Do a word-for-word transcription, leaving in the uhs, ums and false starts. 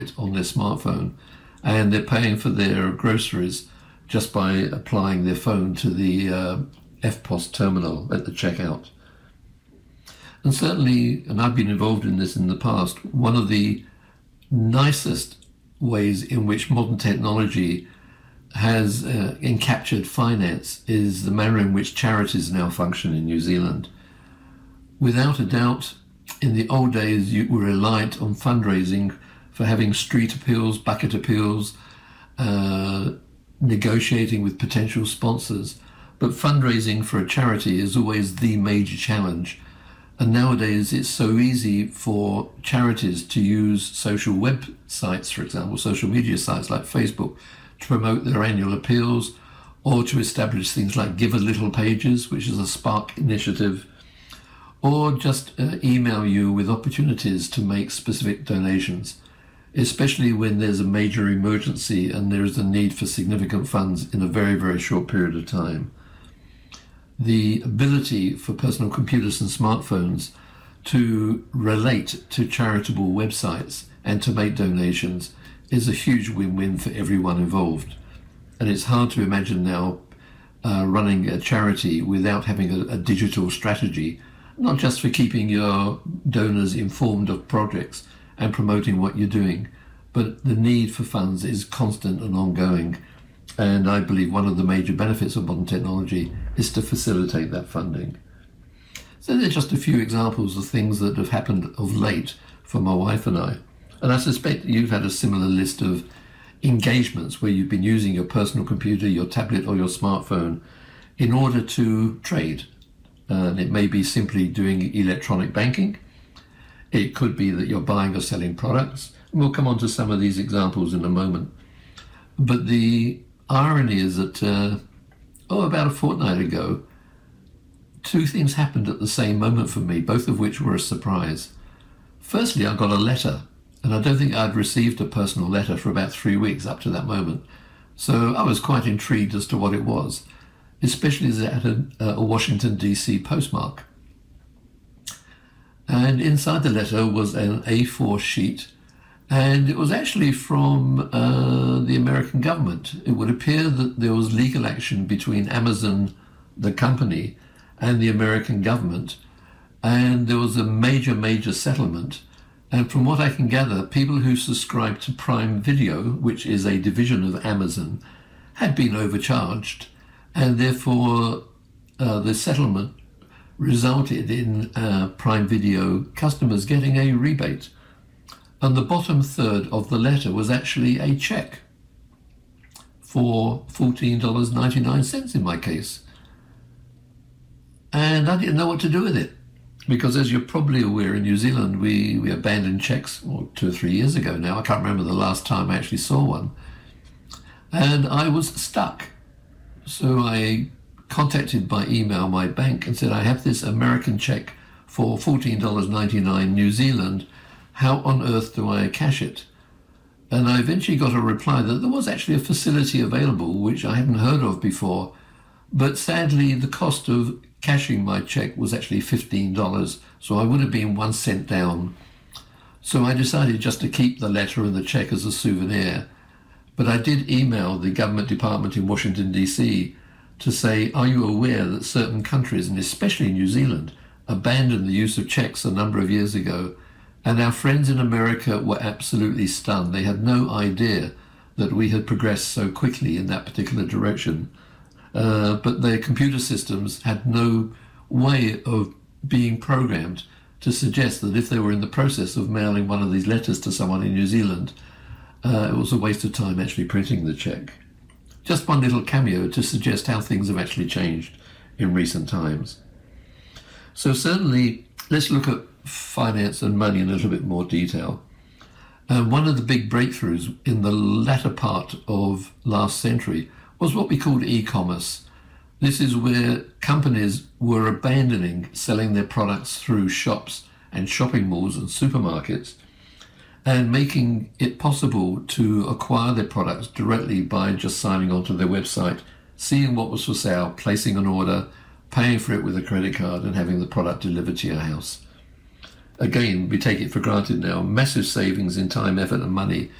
on their smartphone, and they're paying for their groceries just by applying their phone to the uh, F P O S terminal at the checkout. And certainly, and I've been involved in this in the past, one of the nicest ways in which modern technology has uh, encaptured finance is the manner in which charities now function in New Zealand. Without a doubt, in the old days, you were reliant on fundraising for having street appeals, bucket appeals, uh, negotiating with potential sponsors. But fundraising for a charity is always the major challenge. And nowadays, it's so easy for charities to use social websites, for example, social media sites like Facebook, to promote their annual appeals, or to establish things like Give a Little pages, which is a Spark initiative, or just uh, email you with opportunities to make specific donations, especially when there's a major emergency and there is a need for significant funds in a very, very short period of time. The ability for personal computers and smartphones to relate to charitable websites and to make donations is a huge win-win for everyone involved. And it's hard to imagine now uh, running a charity without having a, a digital strategy, not just for keeping your donors informed of projects and promoting what you're doing, but the need for funds is constant and ongoing. And I believe one of the major benefits of modern technology is to facilitate that funding. So there are just a few examples of things that have happened of late for my wife and I. And I suspect you've had a similar list of engagements where you've been using your personal computer, your tablet or your smartphone in order to trade. And it may be simply doing electronic banking. It could be that you're buying or selling products. And we'll come on to some of these examples in a moment. But the irony is that, uh, oh, about a fortnight ago, two things happened at the same moment for me, both of which were a surprise. Firstly, I got a letter, and I don't think I'd received a personal letter for about three weeks up to that moment. So I was quite intrigued as to what it was, especially as it had a, a Washington, D C postmark. And inside the letter was an A four sheet, and it was actually from uh, the American government. It would appear that there was legal action between Amazon, the company, and the American government, and there was a major, major settlement. And from what I can gather, people who subscribe to Prime Video, which is a division of Amazon, had been overcharged, and therefore uh, the settlement resulted in uh, Prime Video customers getting a rebate. And the bottom third of the letter was actually a check for fourteen dollars and ninety-nine cents in my case. And I didn't know what to do with it, because as you're probably aware, in New Zealand, we, we abandoned checks well, two or three years ago now. I can't remember the last time I actually saw one. And I was stuck. So I contacted by email my bank and said, I have this American check for fourteen dollars and ninety-nine cents New Zealand. How on earth do I cash it? And I eventually got a reply that there was actually a facility available, which I hadn't heard of before. But sadly, the cost of cashing my check was actually fifteen dollars, so I would have been one cent down. So I decided just to keep the letter and the check as a souvenir. But I did email the government department in Washington, D C to say, are you aware that certain countries, and especially New Zealand, abandoned the use of checks a number of years ago? And our friends in America were absolutely stunned. They had no idea that we had progressed so quickly in that particular direction. Uh, but their computer systems had no way of being programmed to suggest that if they were in the process of mailing one of these letters to someone in New Zealand, uh, it was a waste of time actually printing the check. Just one little cameo to suggest how things have actually changed in recent times. So certainly, let's look at finance and money in a little bit more detail. Uh, one of the big breakthroughs in the latter part of last century was what we called e-commerce. This is where companies were abandoning selling their products through shops and shopping malls and supermarkets and making it possible to acquire their products directly by just signing onto their website, seeing what was for sale, placing an order, paying for it with a credit card and having the product delivered to your house. again, we take it for granted now, massive savings in time, effort and money